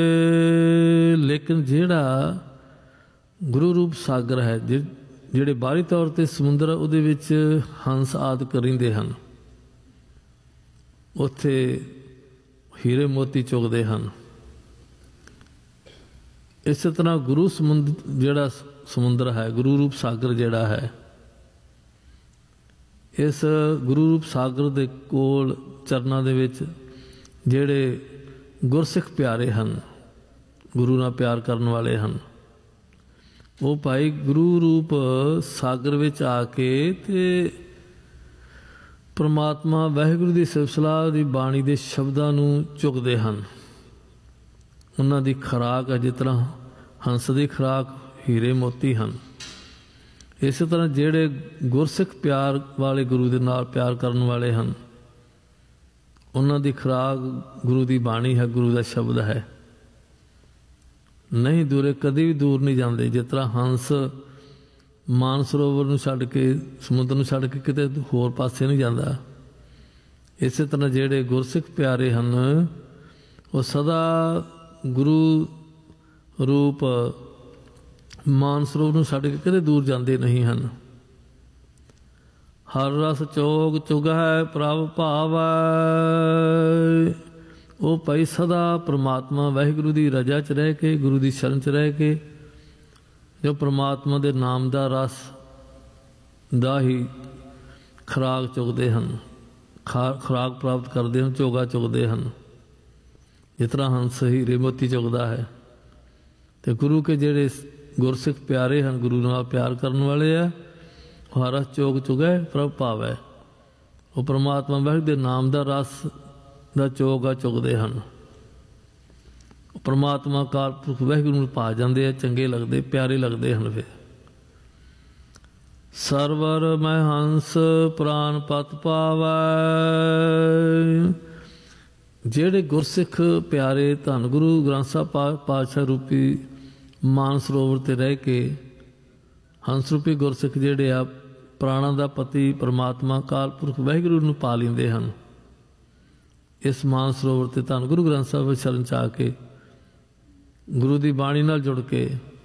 ਲੇਕਿਨ ਜਿਹੜਾ ਗੁਰੂ ਰੂਪ ਸਾਗਰ ਹੈ, ਜਿਹੜੇ ਬਾਹਰੀ ਤੌਰ 'ਤੇ ਸਮੁੰਦਰ ਉਹਦੇ ਵਿੱਚ ਹੰਸ ਆਦਿਕ ਰਹਿੰਦੇ ਹਨ, ਉੱਥੇ ਹੀਰੇ ਮੋਤੀ ਚੁਗਦੇ ਹਨ। ਇਸੇ ਤਰ੍ਹਾਂ ਗੁਰੂ ਸਮੁੰਦਰ ਜਿਹੜਾ ਸਮੁੰਦਰ ਹੈ, ਗੁਰੂ ਰੂਪ ਸਾਗਰ ਜਿਹੜਾ ਹੈ, ਇਸ ਗੁਰੂ ਰੂਪ ਸਾਗਰ ਦੇ ਕੋਲ ਚਰਨਾਂ ਦੇ ਵਿੱਚ ਜਿਹੜੇ ਗੁਰਸਿੱਖ ਪਿਆਰੇ ਹਨ, ਗੁਰੂ ਨਾਲ ਪਿਆਰ ਕਰਨ ਵਾਲੇ ਹਨ, ਉਹ ਭਾਈ ਗੁਰੂ ਰੂਪ ਸਾਗਰ ਵਿੱਚ ਆ ਕੇ ਤੇ ਪਰਮਾਤਮਾ ਵਾਹਿਗੁਰੂ ਦੀ ਸਿਫਤ ਸਲਾਹ ਦੀ ਬਾਣੀ ਦੇ ਸ਼ਬਦਾਂ ਨੂੰ ਚੁੱਕਦੇ ਹਨ। ਉਹਨਾਂ ਦੀ ਖੁਰਾਕ ਹੈ, ਜਿਸ ਤਰ੍ਹਾਂ ਹੰਸ ਦੀ ਖੁਰਾਕ ਹੀਰੇ ਮੋਤੀ ਹਨ, ਇਸੇ ਤਰ੍ਹਾਂ ਜਿਹੜੇ ਗੁਰਸਿੱਖ ਪਿਆਰ ਵਾਲੇ ਗੁਰੂ ਦੇ ਨਾਲ ਪਿਆਰ ਕਰਨ ਵਾਲੇ ਹਨ, ਉਹਨਾਂ ਦੀ ਖੁਰਾਕ ਗੁਰੂ ਦੀ ਬਾਣੀ ਹੈ, ਗੁਰੂ ਦਾ ਸ਼ਬਦ ਹੈ। ਨਹੀਂ ਦੂਰੇ, ਕਦੇ ਵੀ ਦੂਰ ਨਹੀਂ ਜਾਂਦੇ। ਜਿਸ ਤਰ੍ਹਾਂ ਹੰਸ ਮਾਨਸਰੋਵਰ ਨੂੰ ਛੱਡ ਕੇ, ਸਮੁੰਦਰ ਨੂੰ ਛੱਡ ਕੇ ਕਿਤੇ ਹੋਰ ਪਾਸੇ ਨਹੀਂ ਜਾਂਦਾ, ਇਸੇ ਤਰ੍ਹਾਂ ਜਿਹੜੇ ਗੁਰਸਿੱਖ ਪਿਆਰੇ ਹਨ ਉਹ ਸਦਾ ਗੁਰੂ ਰੂਪ ਮਾਨਸਰੋਵਰ ਨੂੰ ਛੱਡ ਕੇ ਕਦੇ ਦੂਰ ਜਾਂਦੇ ਨਹੀਂ ਹਨ। ਹਰ ਰਸ ਚੋਗ ਚੁਗਹਿ ਪ੍ਰਭ ਭਾਵੈ। ਉਹ ਭਾਈ ਸਦਾ ਪਰਮਾਤਮਾ ਵਾਹਿਗੁਰੂ ਦੀ ਰਜਾ 'ਚ ਰਹਿ ਕੇ, ਗੁਰੂ ਦੀ ਸ਼ਰਨ 'ਚ ਰਹਿ ਕੇ, ਜੋ ਪਰਮਾਤਮਾ ਦੇ ਨਾਮ ਦਾ ਰਸ ਦਾ ਹੀ ਖੁਰਾਕ ਚੁਗਦੇ ਹਨ, ਖਾ ਖੁਰਾਕ ਪ੍ਰਾਪਤ ਕਰਦੇ ਹਨ, ਚੋਗਾ ਚੁਗਦੇ ਹਨ। ਜਿਸ ਤਰ੍ਹਾਂ ਹੰਸ ਹੀਰੇ ਮੋਤੀ ਚੁਗਦਾ ਹੈ, ਤੇ ਗੁਰੂ ਕੇ ਜਿਹੜੇ ਗੁਰਸਿੱਖ ਪਿਆਰੇ ਹਨ, ਗੁਰੂ ਨਾਲ ਪਿਆਰ ਕਰਨ ਵਾਲੇ ਆ, ਉਹ ਹਰ ਰਸ ਚੋਗ ਚੁਗੈ ਪ੍ਰਭ ਭਾਵੈ। ਉਹ ਪਰਮਾਤਮਾ ਵਾਹਿਗੁਰੂ ਦੇ ਨਾਮ ਦਾ ਰਸ ਦਾ ਚੋਗਾ ਚੁਗਦੇ ਹਨ। ਪਰਮਾਤਮਾ ਅਕਾਲ ਪੁਰਖ ਵਾਹਿਗੁਰੂ ਨੂੰ ਪਾ ਜਾਂਦੇ ਆ, ਚੰਗੇ ਲੱਗਦੇ, ਪਿਆਰੇ ਲੱਗਦੇ ਹਨ। ਫਿਰ ਸਰਵਰ ਮੈਂ ਹੰਸ ਪ੍ਰਾਨ ਪਤ ਪਾਵੈ। ਜਿਹੜੇ ਗੁਰਸਿੱਖ ਪਿਆਰੇ ਧੰਨ ਗੁਰੂ ਗ੍ਰੰਥ ਸਾਹਿਬ ਪਾ ਪਾਤਸ਼ਾਹ ਰੂਪੀ ਮਾਨ ਸਰੋਵਰ 'ਤੇ ਰਹਿ ਕੇ ਹੰਸ ਰੂਪੀ ਗੁਰਸਿੱਖ ਜਿਹੜੇ ਆ ਪ੍ਰਾਣਾਂ ਦਾ ਪਤੀ ਪਰਮਾਤਮਾ ਅਕਾਲ ਪੁਰਖ ਵਾਹਿਗੁਰੂ ਨੂੰ ਪਾ ਲੈਂਦੇ ਹਨ। ਇਸ ਮਾਨ ਸਰੋਵਰ 'ਤੇ ਧੰਨ ਗੁਰੂ ਗ੍ਰੰਥ ਸਾਹਿਬ ਵਿੱਚ ਸ਼ਰਨ 'ਚ ਆ ਕੇ ਗੁਰੂ ਦੀ ਬਾਣੀ ਨਾਲ ਜੁੜ ਕੇ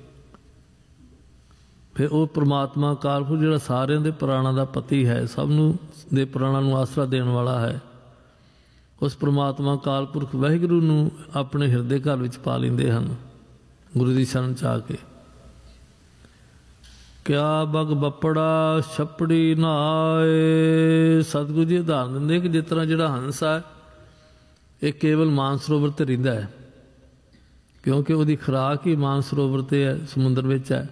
ਫਿਰ ਉਹ ਪਰਮਾਤਮਾ ਅਕਾਲ ਪੁਰਖ ਜਿਹੜਾ ਸਾਰਿਆਂ ਦੇ ਪ੍ਰਾਣਾਂ ਦਾ ਪਤੀ ਹੈ, ਸਭ ਨੂੰ ਦੇ ਪ੍ਰਾਣਾਂ ਨੂੰ ਆਸਰਾ ਦੇਣ ਵਾਲਾ ਹੈ, ਉਸ ਪਰਮਾਤਮਾ ਅਕਾਲ ਪੁਰਖ ਵਾਹਿਗੁਰੂ ਨੂੰ ਆਪਣੇ ਹਿਰਦੇ ਘਰ ਵਿੱਚ ਪਾ ਲੈਂਦੇ ਹਨ ਗੁਰੂ ਦੀ ਸ਼ਰਨ 'ਚ ਆ ਕੇ। ਕਿਆ ਬਗ ਬੱਪੜਾ ਛੱਪੜੀ ਨਹਾਏ। ਸਤਿਗੁਰੂ ਜੀ ਉਦਾਹਰਨ ਦਿੰਦੇ ਕਿ ਜਿਸ ਤਰ੍ਹਾਂ ਜਿਹੜਾ ਹੰਸ ਹੈ ਇਹ ਕੇਵਲ ਮਾਨ ਸਰੋਵਰ 'ਤੇ ਰਹਿੰਦਾ ਹੈ, ਕਿਉਂਕਿ ਉਹਦੀ ਖੁਰਾਕ ਹੀ ਮਾਨ ਸਰੋਵਰ 'ਤੇ ਹੈ, ਸਮੁੰਦਰ ਵਿੱਚ ਹੈ।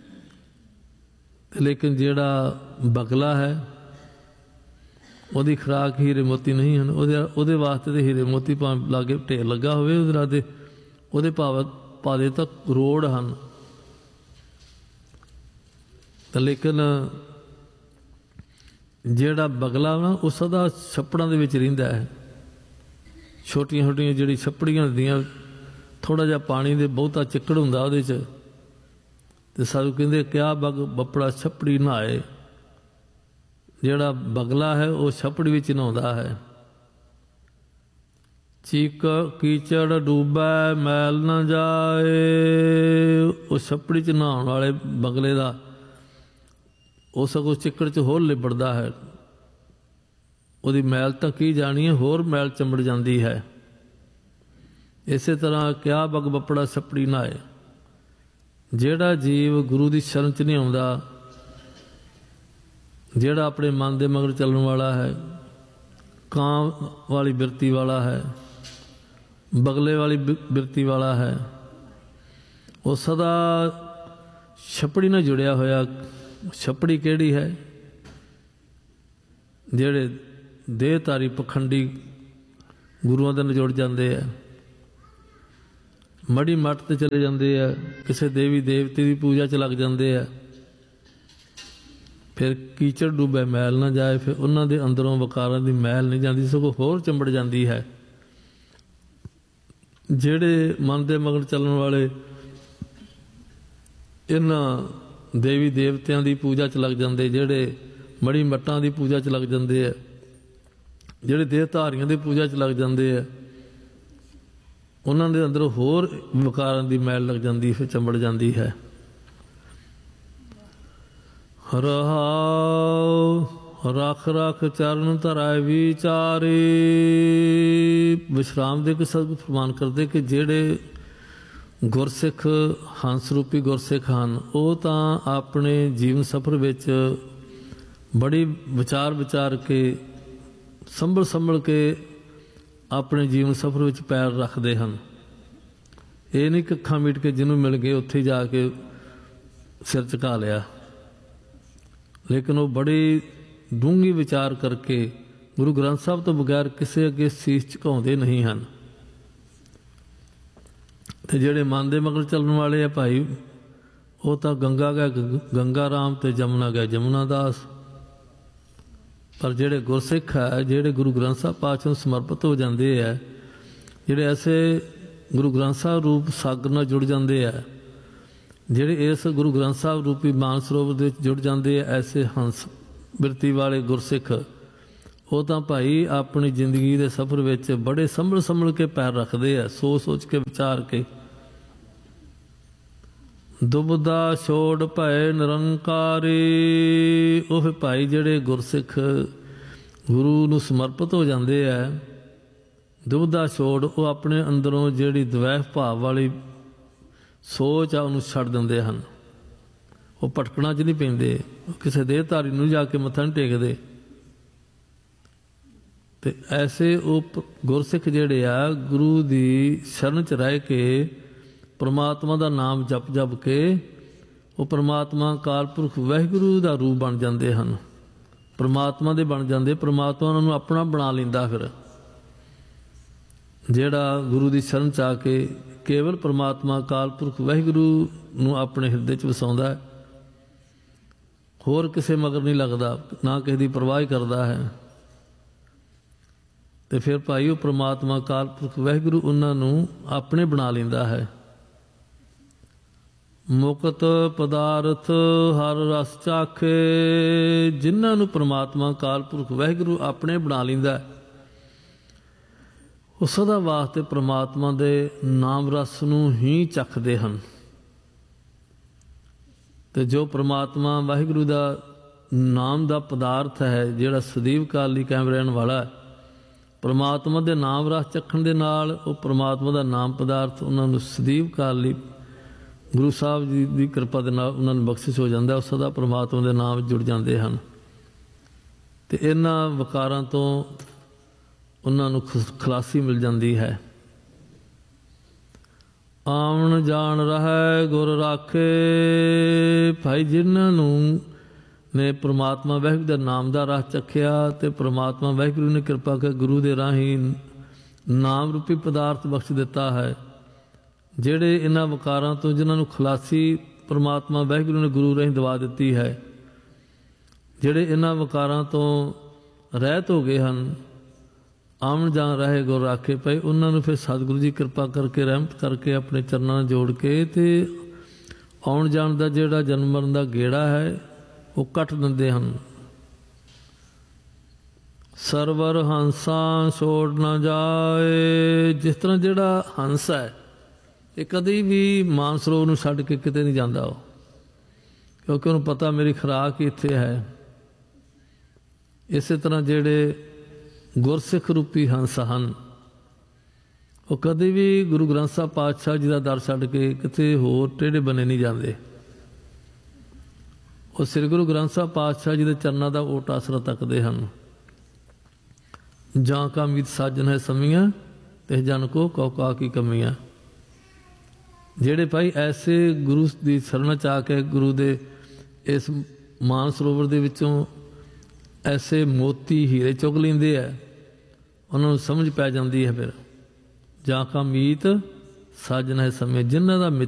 ਲੇਕਿਨ ਜਿਹੜਾ ਬਗਲਾ ਹੈ ਉਹਦੀ ਖੁਰਾਕ ਹੀਰੇ ਮੋਤੀ ਨਹੀਂ ਹਨ। ਉਹਦੇ ਉਹਦੇ ਵਾਸਤੇ ਤਾਂ ਹੀਰੇ ਮੋਤੀ ਭਾਵੇਂ ਲਾਗੇ ਢੇਰ ਲੱਗਾ ਹੋਵੇ ਉਹਦੇ ਰਾਤੇ ਉਹਦੇ ਭਾਵ ਪਾਦੇ ਤਾਂ ਕਰੋੜ ਹਨ, ਤਾਂ ਲੇਕਿਨ ਜਿਹੜਾ ਬਗਲਾ ਨਾ ਉਹ ਸਦਾ ਛੱਪੜਾਂ ਦੇ ਵਿੱਚ ਰਹਿੰਦਾ ਹੈ। ਛੋਟੀਆਂ ਛੋਟੀਆਂ ਜਿਹੜੀ ਛੱਪੜੀਆਂ ਹੁੰਦੀਆਂ, ਥੋੜ੍ਹਾ ਜਿਹਾ ਪਾਣੀ ਦੇ ਬਹੁਤਾ ਚਿੱਕੜ ਹੁੰਦਾ ਉਹਦੇ 'ਚ, ਅਤੇ ਸਾਨੂੰ ਕਹਿੰਦੇ ਕਿਆ ਬਗ ਬੱਪੜਾ ਛੱਪੜੀ ਨਹਾਏ। ਜਿਹੜਾ ਬਗਲਾ ਹੈ ਉਹ ਛੱਪੜੀ ਵਿੱਚ ਨਹਾਉਂਦਾ ਹੈ। ਚੀਕ ਕੀਚੜ ਡੂਬੈ ਮੈਲ ਨਾ ਜਾਏ। ਉਹ ਛੱਪੜੀ 'ਚ ਨਹਾਉਣ ਵਾਲੇ ਬਗਲੇ ਦਾ ਉਹ ਸਗੋਂ ਚਿੱਕੜ 'ਚ ਹੋਰ ਲਿਬੜਦਾ ਹੈ, ਉਹਦੀ ਮੈਲ ਤਾਂ ਕੀ ਜਾਣੀ ਹੈ, ਹੋਰ ਮੈਲ ਚੰਬੜ ਜਾਂਦੀ ਹੈ। ਇਸੇ ਤਰ੍ਹਾਂ ਕਿਆ ਬਗ ਬੱਪੜਾ ਛੱਪੜੀ ਨਹਾਏ। ਜਿਹੜਾ ਜੀਵ ਗੁਰੂ ਦੀ ਸ਼ਰਨ 'ਚ ਨਹੀਂ ਆਉਂਦਾ, ਜਿਹੜਾ ਆਪਣੇ ਮਨ ਦੇ ਮਗਰ ਚੱਲਣ ਵਾਲਾ ਹੈ, ਕਾਂ ਵਾਲੀ ਬਿਰਤੀ ਵਾਲਾ ਹੈ, ਬਗਲੇ ਵਾਲੀ ਬਿਰਤੀ ਵਾਲਾ ਹੈ, ਉਹ ਸਦਾ ਛੱਪੜੀ ਨਾਲ ਜੁੜਿਆ ਹੋਇਆ। ਛੱਪੜੀ ਕਿਹੜੀ ਹੈ? ਜਿਹੜੇ ਦੇਹਧਾਰੀ ਪਖੰਡੀ ਗੁਰੂਆਂ ਦੇ ਨਾਲ ਜੁੜ ਜਾਂਦੇ ਆ, ਮੜੀ ਮੱਠ 'ਤੇ ਚਲੇ ਜਾਂਦੇ ਆ, ਕਿਸੇ ਦੇਵੀ ਦੇਵਤੇ ਦੀ ਪੂਜਾ 'ਚ ਲੱਗ ਜਾਂਦੇ ਆ, ਫਿਰ ਕੀਚੜ ਡੁੱਬੇ ਮੈਲ ਨਾ ਜਾਏ। ਫਿਰ ਉਹਨਾਂ ਦੇ ਅੰਦਰੋਂ ਵਿਕਾਰਾਂ ਦੀ ਮੈਲ ਨਹੀਂ ਜਾਂਦੀ, ਸਗੋਂ ਹੋਰ ਚੰਬੜ ਜਾਂਦੀ ਹੈ। ਜਿਹੜੇ ਮਨ ਦੇ ਮਗਰ ਚੱਲਣ ਵਾਲੇ ਇਹਨਾਂ ਦੇਵੀ ਦੇਵਤਿਆਂ ਦੀ ਪੂਜਾ 'ਚ ਲੱਗ ਜਾਂਦੇ, ਜਿਹੜੇ ਮੜੀ ਮੱਟਾਂ ਦੀ ਪੂਜਾ 'ਚ ਲੱਗ ਜਾਂਦੇ ਆ, ਜਿਹੜੇ ਦੇਹਧਾਰੀਆਂ ਦੀ ਪੂਜਾ 'ਚ ਲੱਗ ਜਾਂਦੇ ਆ, ਉਹਨਾਂ ਦੇ ਅੰਦਰੋਂ ਹੋਰ ਵਿਕਾਰਾਂ ਦੀ ਮੈਲ ਲੱਗ ਜਾਂਦੀ, ਫਿਰ ਚੰਬੜ ਜਾਂਦੀ ਹੈ। ਰਹਾਉ ਰੱਖ ਰੱਖ ਚਰਨ ਧਰਾਏ ਵਿਚਾਰੇ। ਵਿਸ਼ਰਾਮ ਦੇ ਕੇ ਸਤਿਗੁਰੂ ਫਰਮਾਨ ਕਰਦੇ ਕਿ ਜਿਹੜੇ ਗੁਰਸਿੱਖ ਹੰਸ ਰੂਪੀ ਗੁਰਸਿੱਖ ਹਨ, ਉਹ ਤਾਂ ਆਪਣੇ ਜੀਵਨ ਸਫ਼ਰ ਵਿੱਚ ਬੜੀ ਵਿਚਾਰ ਵਿਚਾਰ ਕੇ ਸੰਭਲ ਸੰਭਲ ਕੇ ਆਪਣੇ ਜੀਵਨ ਸਫ਼ਰ ਵਿੱਚ ਪੈਰ ਰੱਖਦੇ ਹਨ। ਇਹ ਨਹੀਂ ਕਿ ਅੱਖਾਂ ਮੀਟ ਕੇ ਜਿਹਨੂੰ ਮਿਲ ਗਏ ਉੱਥੇ ਜਾ ਕੇ ਸਿਰ ਝੁਕਾ ਲਿਆ, ਲੇਕਿਨ ਉਹ ਬੜੀ ਡੂੰਘੀ ਵਿਚਾਰ ਕਰਕੇ ਗੁਰੂ ਗ੍ਰੰਥ ਸਾਹਿਬ ਤੋਂ ਬਗੈਰ ਕਿਸੇ ਅੱਗੇ ਸੀਸ ਝੁਕਾਉਂਦੇ ਨਹੀਂ ਹਨ। ਅਤੇ ਜਿਹੜੇ ਮਨ ਦੇ ਮਗਰ ਚੱਲਣ ਵਾਲੇ ਆ ਭਾਈ, ਉਹ ਤਾਂ ਗੰਗਾ ਗਏ ਗੰਗਾ ਰਾਮ ਅਤੇ ਜਮੁਨਾ ਗਏ ਜਮੁਨਾ ਦਾਸ। ਪਰ ਜਿਹੜੇ ਗੁਰਸਿੱਖ ਹੈ, ਜਿਹੜੇ ਗੁਰੂ ਗ੍ਰੰਥ ਸਾਹਿਬ ਪਾਤਸ਼ਾਹ ਨੂੰ ਸਮਰਪਿਤ ਹੋ ਜਾਂਦੇ ਹੈ, ਜਿਹੜੇ ਐਸੇ ਗੁਰੂ ਗ੍ਰੰਥ ਸਾਹਿਬ ਰੂਪ ਸਾਗਰ ਨਾਲ ਜੁੜ ਜਾਂਦੇ ਹੈ, ਜਿਹੜੇ ਇਸ ਗੁਰੂ ਗ੍ਰੰਥ ਸਾਹਿਬ ਰੂਪੀ ਮਾਨ ਸਰੋਵਰ ਦੇ ਵਿੱਚ ਜੁੜ ਜਾਂਦੇ ਆ, ਐਸੇ ਹੰਸ ਬਿਰਤੀ ਵਾਲੇ ਗੁਰਸਿੱਖ, ਉਹ ਤਾਂ ਭਾਈ ਆਪਣੀ ਜ਼ਿੰਦਗੀ ਦੇ ਸਫ਼ਰ ਵਿੱਚ ਬੜੇ ਸੰਭਲ ਸੰਭਲ ਕੇ ਪੈਰ ਰੱਖਦੇ ਆ, ਸੋਚ ਸੋਚ ਕੇ ਵਿਚਾਰ ਕੇ। ਦੁਬਦਾ ਛੋੜ ਭਏ ਨਿਰੰਕਾਰੀ। ਉਹ ਭਾਈ ਜਿਹੜੇ ਗੁਰਸਿੱਖ ਗੁਰੂ ਨੂੰ ਸਮਰਪਿਤ ਹੋ ਜਾਂਦੇ ਆ, ਦੁਬਦਾ ਛੋੜ, ਉਹ ਆਪਣੇ ਅੰਦਰੋਂ ਜਿਹੜੀ ਦਵੈਸ਼ ਭਾਵ ਵਾਲੀ ਸੋਚ ਆ ਉਹਨੂੰ ਛੱਡ ਦਿੰਦੇ ਹਨ। ਉਹ ਭਟਕਣਾ 'ਚ ਨਹੀਂ ਪੈਂਦੇ, ਉਹ ਕਿਸੇ ਦੇਹਧਾਰੀ ਨੂੰ ਜਾ ਕੇ ਮੱਥਾ ਨਹੀਂ ਟੇਕਦੇ। ਅਤੇ ਐਸੇ ਉਹ ਗੁਰਸਿੱਖ ਜਿਹੜੇ ਆ ਗੁਰੂ ਦੀ ਸ਼ਰਨ 'ਚ ਰਹਿ ਕੇ ਪਰਮਾਤਮਾ ਦਾ ਨਾਮ ਜਪ ਜਪ ਕੇ ਉਹ ਪਰਮਾਤਮਾ ਅਕਾਲ ਪੁਰਖ ਵਾਹਿਗੁਰੂ ਦਾ ਰੂਪ ਬਣ ਜਾਂਦੇ ਹਨ, ਪਰਮਾਤਮਾ ਦੇ ਬਣ ਜਾਂਦੇ। ਪਰਮਾਤਮਾ ਉਹਨਾਂ ਨੂੰ ਆਪਣਾ ਬਣਾ ਲੈਂਦਾ। ਫਿਰ ਜਿਹੜਾ ਗੁਰੂ ਦੀ ਸ਼ਰਨ 'ਚ ਆ ਕੇ ਕੇਵਲ ਪਰਮਾਤਮਾ ਅਕਾਲ ਪੁਰਖ ਵਾਹਿਗੁਰੂ ਨੂੰ ਆਪਣੇ ਹਿਰਦੇ 'ਚ ਵਸਾਉਂਦਾ ਹੈ, ਹੋਰ ਕਿਸੇ ਮਗਰ ਨਹੀਂ ਲੱਗਦਾ, ਨਾ ਕਿਸੇ ਦੀ ਪਰਵਾਹ ਹੀ ਕਰਦਾ ਹੈ। ਤੇ ਫਿਰ ਭਾਈ ਉਹ ਪ੍ਰਮਾਤਮਾ ਅਕਾਲ ਪੁਰਖ ਵਾਹਿਗੁਰੂ ਉਹਨਾਂ ਨੂੰ ਆਪਣੇ ਬਣਾ ਲੈਂਦਾ ਹੈ। ਮੁਕਤ ਪਦਾਰਥ ਹਰ ਰਸ ਚਾਖੇ, ਜਿਨ੍ਹਾਂ ਨੂੰ ਪ੍ਰਮਾਤਮਾ ਅਕਾਲ ਪੁਰਖ ਵਾਹਿਗੁਰੂ ਆਪਣੇ ਬਣਾ ਲੈਂਦਾ, ਉਹ ਸਦਾ ਵਾਸਤੇ ਪ੍ਰਮਾਤਮਾ ਦੇ ਨਾਮ ਰਸ ਨੂੰ ਹੀ ਚੱਖਦੇ ਹਨ। ਤੇ ਜੋ ਪ੍ਰਮਾਤਮਾ ਵਾਹਿਗੁਰੂ ਦਾ ਨਾਮ ਦਾ ਪਦਾਰਥ ਹੈ, ਜਿਹੜਾ ਸਦੀਵ ਕਾਲ ਲਈ ਕਾਇਮ ਰਹਿਣ ਵਾਲਾ, ਪ੍ਰਮਾਤਮਾ ਦੇ ਨਾਮ ਰਸ ਚੱਖਣ ਦੇ ਨਾਲ ਉਹ ਪ੍ਰਮਾਤਮਾ ਦਾ ਨਾਮ ਪਦਾਰਥ ਉਹਨਾਂ ਨੂੰ ਸਦੀਵ ਕਾਲ ਲਈ ਗੁਰੂ ਸਾਹਿਬ ਜੀ ਦੀ ਕਿਰਪਾ ਦੇ ਨਾਲ ਉਹਨਾਂ ਨੂੰ ਬਖਸ਼ਿਸ਼ ਹੋ ਜਾਂਦਾ, ਉਹ ਸਦਾ ਪ੍ਰਮਾਤਮਾ ਦੇ ਨਾਮ ਵਿੱਚ ਜੁੜ ਜਾਂਦੇ ਹਨ। ਤੇ ਇਹਨਾਂ ਵਿਕਾਰਾਂ ਤੋਂ ਉਹਨਾਂ ਨੂੰ ਖਲਾਸੀ ਮਿਲ ਜਾਂਦੀ ਹੈ। ਆਵਣ ਜਾਣ ਰਹਿ ਗੁਰ ਰਾਖੇ, ਭਾਈ ਜਿਨ੍ਹਾਂ ਨੂੰ ਨੇ ਪ੍ਰਮਾਤਮਾ ਵਾਹਿਗੁਰੂ ਦਾ ਨਾਮ ਦਾ ਰਸ ਚੱਖਿਆ ਤੇ ਪ੍ਰਮਾਤਮਾ ਵਾਹਿਗੁਰੂ ਨੇ ਕਿਰਪਾ ਕਰ ਗੁਰੂ ਦੇ ਰਾਹੀਂ ਨਾਮ ਰੂਪੀ ਪਦਾਰਥ ਬਖਸ਼ ਦਿੱਤਾ ਹੈ, ਜਿਹੜੇ ਇਹਨਾਂ ਵਿਕਾਰਾਂ ਤੋਂ ਜਿਨ੍ਹਾਂ ਨੂੰ ਖਲਾਸੀ ਪ੍ਰਮਾਤਮਾ ਵਾਹਿਗੁਰੂ ਨੇ ਗੁਰੂ ਰਾਹੀਂ ਦਵਾ ਦਿੱਤੀ ਹੈ, ਜਿਹੜੇ ਇਹਨਾਂ ਵਿਕਾਰਾਂ ਤੋਂ ਰਹਿਤ ਹੋ ਗਏ ਹਨ, ਆਉਣ ਜਾਣ ਰਹੇ ਗੁਰ ਰਾਖੇ, ਪਏ ਉਹਨਾਂ ਨੂੰ ਫਿਰ ਸਤਿਗੁਰੂ ਜੀ ਕਿਰਪਾ ਕਰਕੇ ਰਹਿਮਤ ਕਰਕੇ ਆਪਣੇ ਚਰਨਾਂ ਨਾਲ ਜੋੜ ਕੇ ਤੇ ਆਉਣ ਜਾਣ ਦਾ ਜਿਹੜਾ ਜਨਮ ਮਰਨ ਦਾ ਗੇੜਾ ਹੈ ਉਹ ਕੱਟ ਦਿੰਦੇ ਹਨ। ਸਰਵਰ ਹੰਸਾਂ ਛੋੜ ਨਾ ਜਾਏ, ਜਿਸ ਤਰ੍ਹਾਂ ਜਿਹੜਾ ਹੰਸ ਹੈ ਇਹ ਕਦੀ ਵੀ ਮਾਨਸਰੋਵਰ ਨੂੰ ਛੱਡ ਕੇ ਕਿਤੇ ਨਹੀਂ ਜਾਂਦਾ, ਉਹ ਕਿਉਂਕਿ ਉਹਨੂੰ ਪਤਾ ਮੇਰੀ ਖੁਰਾਕ ਹੀ ਇੱਥੇ ਹੈ। ਇਸੇ ਤਰ੍ਹਾਂ ਜਿਹੜੇ ਗੁਰਸਿੱਖ ਰੂਪੀ ਹੰਸ ਹਨ, ਉਹ ਕਦੇ ਵੀ ਗੁਰੂ ਗ੍ਰੰਥ ਸਾਹਿਬ ਪਾਤਸ਼ਾਹ ਜੀ ਦਾ ਦਰ ਛੱਡ ਕੇ ਕਿਤੇ ਹੋਰ ਟੇਢੇ ਬੰਨੇ ਨਹੀਂ ਜਾਂਦੇ। ਉਹ ਸ੍ਰੀ ਗੁਰੂ ਗ੍ਰੰਥ ਸਾਹਿਬ ਪਾਤਸ਼ਾਹ ਜੀ ਦੇ ਚਰਨਾਂ ਦਾ ਓਟ ਆਸਰਾ ਤੱਕਦੇ ਹਨ। ਜਾਂ ਕਾ ਮੀਤ ਸਾਜਨ ਹੈ ਸਮੀਆਂ ਤੇ ਜਨ ਕੋ ਕਉ ਕਾ ਕੀ ਕਮੀਆਂ। ਜਿਹੜੇ ਭਾਈ ਐਸੇ ਗੁਰੂ ਦੀ ਸ਼ਰਨ ਚ ਆ ਕੇ ਗੁਰੂ ਦੇ ਇਸ ਮਾਨ ਸਰੋਵਰ ਦੇ ਵਿੱਚੋਂ ਐਸੇ ਮੋਤੀ ਹੀਰੇ ਚੁੱਕ ਲੈਂਦੇ ਆ, ਉਹਨਾਂ ਨੂੰ ਸਮਝ ਪੈ ਜਾਂਦੀ ਹੈ ਫਿਰ ਜਾਂ ਕਾ ਮੀਤ ਸਾਜਨ ਹੈ ਸਮੇਂ, ਜਿਨ੍ਹਾਂ ਦਾ